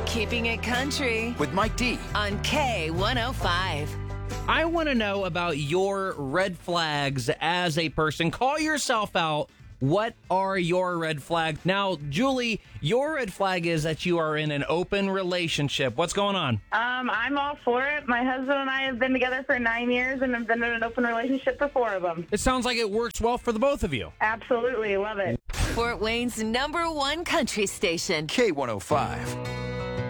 Keeping it country with Mike D. on K105. I want to know about your red flags as a person. Call yourself out. What are your red flags? Now, Julie, your red flag is that you are in an open relationship. What's going on? I'm all for it. My husband and I have been together for 9 years and have been in an open relationship for 4 of them. It sounds like it works well for the both of you. Absolutely. Love it. Fort Wayne's #1 country station. K105.